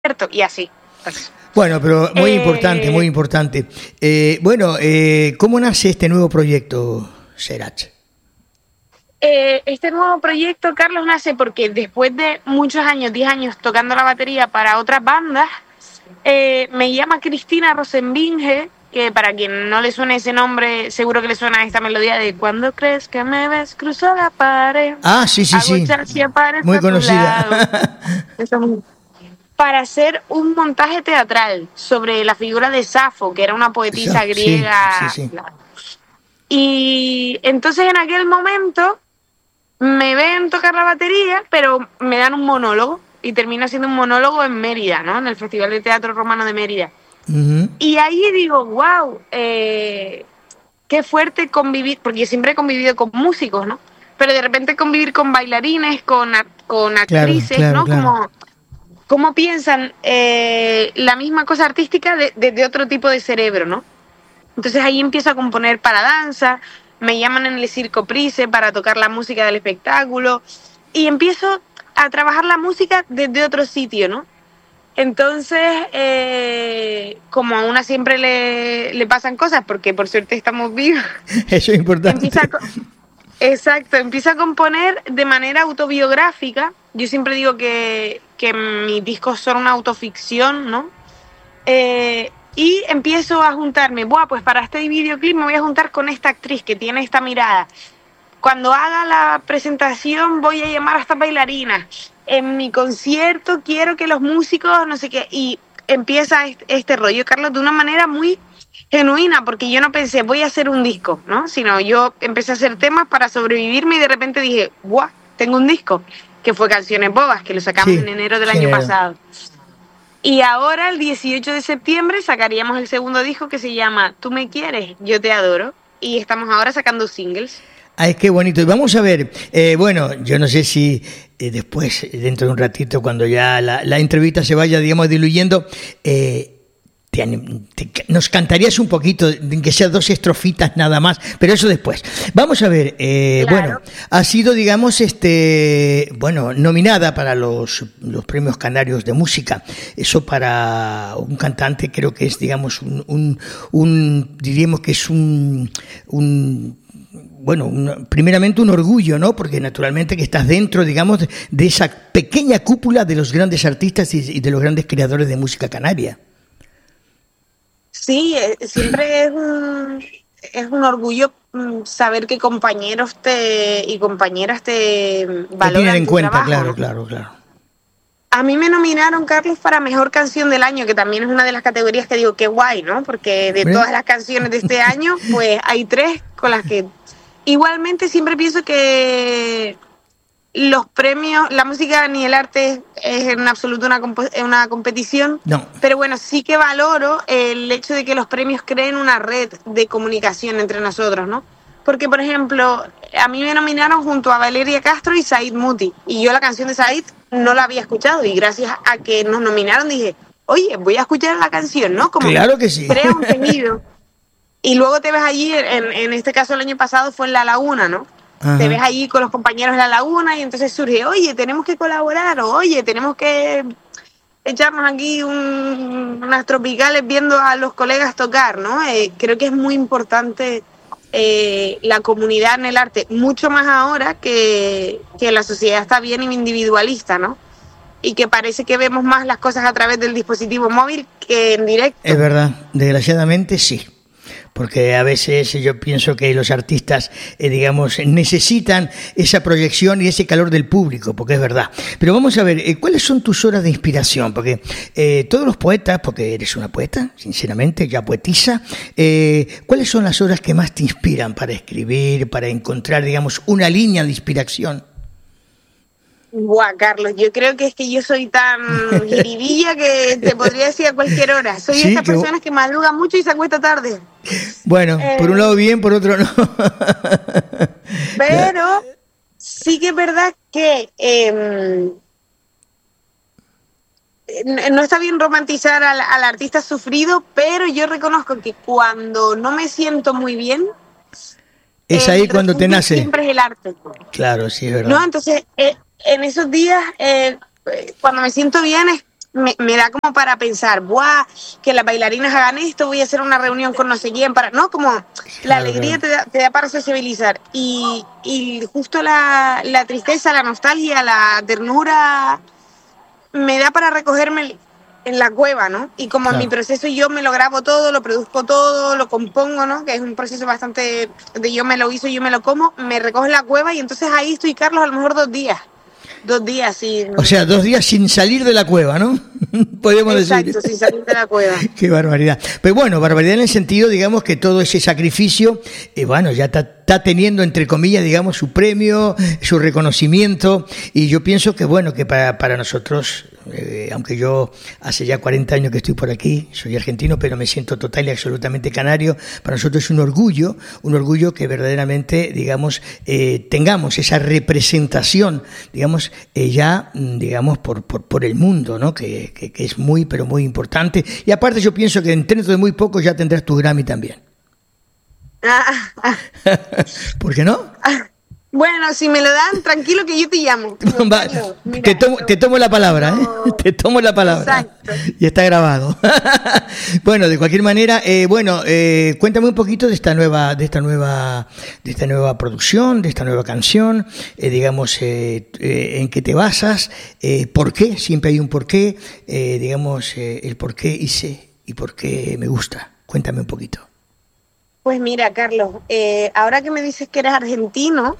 y así. Pues. Bueno, pero muy importante, muy importante. ¿Cómo nace este nuevo proyecto, Serach? Este nuevo proyecto, Carlos, nace porque después de muchos años, 10 años tocando la batería para otras bandas, me llama Cristina Rosenbinge, que para quien no le suene ese nombre, seguro que le suena esta melodía de "Cuando crees que me ves, cruzo la pared". Ah, sí, muy conocida. Para hacer un montaje teatral sobre la figura de Safo, que era una poetisa griega. Sí. Y entonces en aquel momento me ven tocar la batería, pero me dan un monólogo y termino haciendo un monólogo en Mérida, ¿no? En el Festival de Teatro Romano de Mérida. Uh-huh. Y ahí digo, wow, qué fuerte convivir, porque yo siempre he convivido con músicos, ¿no? Pero de repente convivir con bailarines, con actrices, claro, ¿no? Claro. Cómo piensan la misma cosa artística desde otro tipo de cerebro, ¿no? Entonces ahí empiezo a componer para danza, me llaman en el Circo Price para tocar la música del espectáculo y empiezo a trabajar la música desde otro sitio, ¿no? Entonces, como a una siempre le pasan cosas, porque por suerte estamos vivos. Eso es importante. Empieza a componer de manera autobiográfica. Yo siempre digo que mis discos son una autoficción, ¿no? Y empiezo a juntarme, pues para este videoclip me voy a juntar con esta actriz que tiene esta mirada. Cuando haga la presentación voy a llamar a esta bailarina. En mi concierto quiero que los músicos, no sé qué, y empieza este rollo, Carlos, de una manera muy genuina, porque yo no pensé, voy a hacer un disco, ¿no? Sino yo empecé a hacer temas para sobrevivirme y de repente dije, ¡guau! Tengo un disco, que fue Canciones Bobas, que lo sacamos en enero del año pasado. Y ahora, el 18 de septiembre, sacaríamos el segundo disco que se llama Tú me quieres, yo te adoro, y estamos ahora sacando singles. Ay, qué bonito. Y vamos a ver, yo no sé si después, dentro de un ratito, cuando ya la entrevista se vaya, digamos, diluyendo, nos cantarías un poquito, que sean 2 estrofitas nada más, pero eso después. Vamos a ver, Claro. ha sido, digamos, nominada para los premios canarios de música. Eso para un cantante creo que es, digamos, diríamos que es primeramente un orgullo, ¿no? Porque naturalmente que estás dentro, digamos, de esa pequeña cúpula de los grandes artistas y de los grandes creadores de música canaria. Sí, siempre es un orgullo saber que compañeros y compañeras te valoran. Te tienen en tu cuenta, trabajo, claro. A mí me nominaron, Carlos, para Mejor Canción del Año, que también es una de las categorías que digo, qué guay, ¿no? Porque de todas las canciones de este año, pues hay 3 con las que... Igualmente siempre pienso que los premios, la música ni el arte es en absoluto una competición, no. Pero bueno, sí que valoro el hecho de que los premios creen una red de comunicación entre nosotros, ¿no? Porque, por ejemplo, a mí me nominaron junto a Valeria Castro y Said Muti, y yo la canción de Said no la había escuchado, y gracias a que nos nominaron dije, oye, voy a escuchar la canción, ¿no? Como claro que sí. Crea un tejido. Y luego te ves allí, en este caso el año pasado fue en La Laguna, ¿no? Ajá. Te ves allí con los compañeros de La Laguna y entonces surge, oye, tenemos que colaborar, o oye, tenemos que echarnos aquí unas tropicales viendo a los colegas tocar, ¿no? Creo que es muy importante la comunidad en el arte, mucho más ahora que la sociedad está bien individualista, ¿no? Y que parece que vemos más las cosas a través del dispositivo móvil que en directo. Es verdad, desgraciadamente sí. Porque a veces yo pienso que los artistas, necesitan esa proyección y ese calor del público, porque es verdad. Pero vamos a ver, ¿cuáles son tus horas de inspiración? Porque todos los poetas, porque eres una poeta, sinceramente, ya poetisa, ¿cuáles son las horas que más te inspiran para escribir, para encontrar, digamos, una línea de inspiración? Buah, Carlos, yo creo que es que yo soy tan jiribilla que te podría decir a cualquier hora. Soy de esas personas que madrugan mucho y se acuesta tarde. Bueno, por un lado bien, por otro no. Pero sí que es verdad que no está bien romantizar al artista sufrido, pero yo reconozco que cuando no me siento muy bien... Es ahí cuando te nace. Siempre es el arte. Claro, sí, es verdad. No, entonces... en esos días, cuando me siento bien, me da como para pensar, ¡buah! Que las bailarinas hagan esto, voy a hacer una reunión con no sé quién, ¿no? Como la Claro, alegría claro. te da para sociabilizar. Y justo la tristeza, la nostalgia, la ternura me da para recogerme en la cueva, ¿no? Y como en mi Claro. proceso yo me lo grabo todo, lo produzco todo, lo compongo, ¿no? Que es un proceso bastante de yo me lo hizo, yo me lo como, me recojo en la cueva y entonces ahí estoy, Carlos, a lo mejor 2 días. 2 días, sí. O sea, 2 días sin salir de la cueva, ¿no? Podemos decir. Exacto, sin salir de la cueva. Qué barbaridad. Pero bueno, barbaridad en el sentido, digamos, que todo ese sacrificio, bueno, ya está teniendo, entre comillas, digamos, su premio, su reconocimiento. Y yo pienso que, bueno, que para nosotros, aunque yo hace ya 40 años que estoy por aquí, soy argentino, pero me siento total y absolutamente canario, para nosotros es un orgullo que verdaderamente, digamos, tengamos esa representación, digamos, ya, digamos, por el mundo, ¿no? Que es muy, pero muy importante. Y aparte yo pienso que dentro de muy poco ya tendrás tu Grammy también. ¿Por qué no? Bueno, si me lo dan, tranquilo que yo te llamo. Mira, te tomo la palabra, ¿eh? Te tomo la palabra. Exacto. Y está grabado. Bueno, de cualquier manera, cuéntame un poquito de esta nueva producción, de esta nueva canción, digamos, en qué te basas, por qué, siempre hay un porqué, digamos, el por qué hice y por qué me gusta. Cuéntame un poquito. Pues mira, Carlos, ahora que me dices que eres argentino,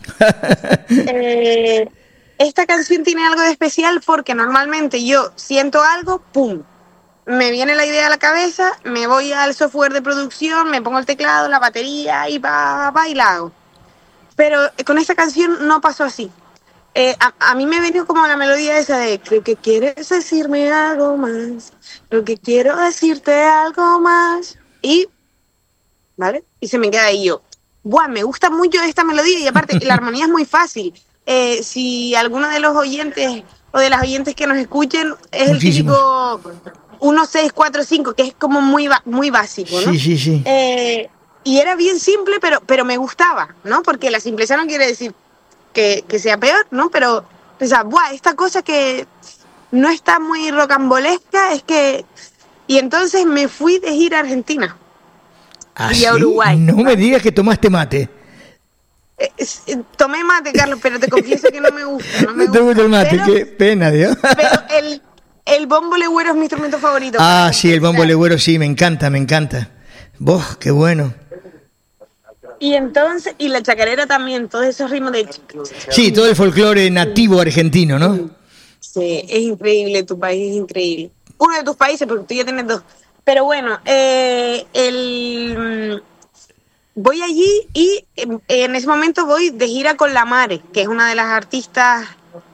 esta canción tiene algo de especial porque normalmente yo siento algo, ¡pum! Me viene la idea a la cabeza, me voy al software de producción, me pongo el teclado, la batería y va y la hago. Pero con esta canción no pasó así. A mí me venido como la melodía esa de creo que quieres decirme algo más, creo que quiero decirte algo más y... ¿vale? Y se me queda ahí yo. Buah, me gusta mucho esta melodía y aparte la armonía es muy fácil. Si alguno de los oyentes o de las oyentes que nos escuchen es Muchísimos. el típico 1, 6, 4, 5, que es como muy básico, ¿no? Sí. Y era bien simple, pero me gustaba, ¿no? Porque la simpleza no quiere decir que sea peor, ¿no? Pero pensaba, buah, esta cosa que no está muy rocambolesca es que... Y entonces me fui de gira a Argentina. ¿Ah, Y a sí? Uruguay. No me digas que tomaste mate. Tomé mate, Carlos, pero te confieso que no me gusta. No me No te gusta el mate, pero, qué pena, Dios. Pero el bombo legüero es mi instrumento favorito. Ah, sí, el bombo legüero, sí, me encanta. Vos, qué bueno. Y entonces, y la chacarera también, todos esos ritmos de... Sí, todo el folclore nativo argentino, ¿no? Sí, es increíble, tu país es increíble. Uno de tus países, porque tú ya tienes 2. Pero bueno, voy allí y en ese momento voy de gira con La Mare, que es una de las artistas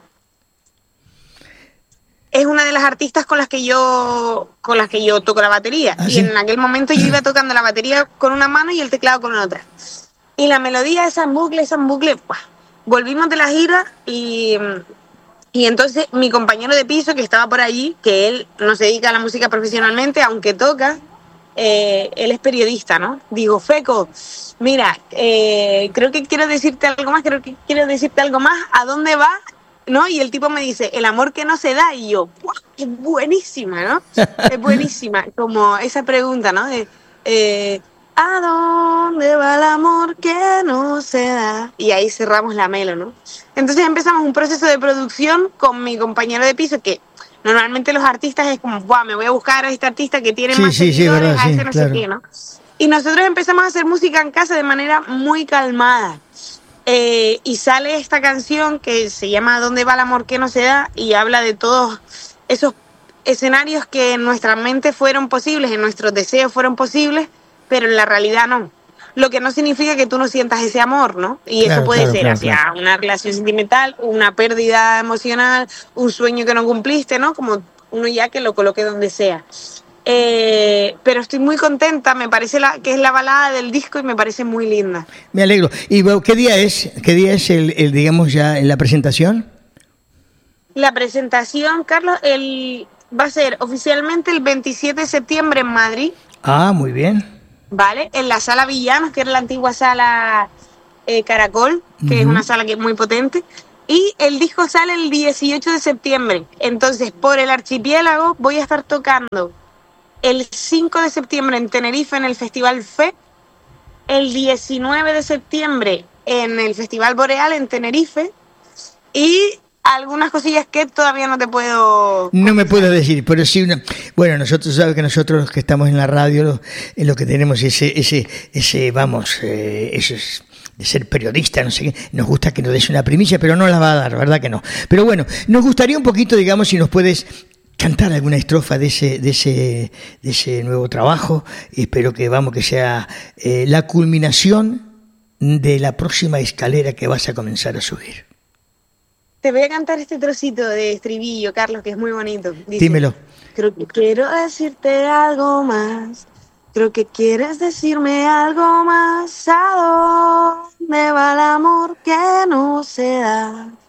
con las que yo toco la batería. ¿Ah, y sí? en aquel momento yo iba tocando la batería con una mano y el teclado con otra. Y la melodía esa en bucle, ¡buah! Volvimos de la gira y entonces mi compañero de piso que estaba por allí, que él no se dedica a la música profesionalmente, aunque toca, él es periodista, ¿no? Digo, Feco, mira, creo que quiero decirte algo más, ¿a dónde va? ¿No? Y el tipo me dice, el amor que no se da, y yo, ¡guau! Es buenísima, ¿no? Es buenísima, como esa pregunta, ¿no? ¿A dónde va el amor que no se da? Y ahí cerramos la melo, ¿no? Entonces empezamos un proceso de producción con mi compañero de piso, que normalmente los artistas es como, ¡guau! Me voy a buscar a este artista que tiene más seguidores, verdad, a ese no claro. sé qué, ¿no? Y nosotros empezamos a hacer música en casa de manera muy calmada. Y sale esta canción que se llama ¿Dónde va el amor que no se da? Y habla de todos esos escenarios que en nuestra mente fueron posibles, en nuestros deseos fueron posibles, pero en la realidad no. Lo que no significa que tú no sientas ese amor, ¿no? Y claro, eso puede ser hacia una relación sentimental, una pérdida emocional, un sueño que no cumpliste, ¿no? Como uno ya que lo coloque donde sea. Pero estoy muy contenta, me parece que es la balada del disco y me parece muy linda. Me alegro. ¿Y qué día es el digamos ya la presentación? La presentación, Carlos, va a ser oficialmente el 27 de septiembre en Madrid. Ah, muy bien. Vale, en la Sala Villanos, que era la antigua sala Caracol, que es una sala que es muy potente. Y el disco sale el 18 de septiembre. Entonces, por el archipiélago voy a estar tocando el 5 de septiembre en Tenerife en el Festival FE, el 19 de septiembre en el Festival Boreal en Tenerife y algunas cosillas que todavía no te puedo... No me puedo decir, pero sí bueno, nosotros sabes que nosotros los que estamos en la radio lo que tenemos ese vamos, eso es de ser periodista, no sé qué, nos gusta que nos des una primicia, pero no la va a dar, ¿verdad que no? Pero bueno, nos gustaría un poquito, digamos, si nos puedes cantar alguna estrofa de ese nuevo trabajo. Espero que que sea la culminación de la próxima escalera que vas a comenzar a subir. Te voy a cantar este trocito de estribillo, Carlos, que es muy bonito. Dice, dímelo. Creo que quiero decirte algo más. Creo que quieres decirme algo más. ¿A dónde va el amor que no se da?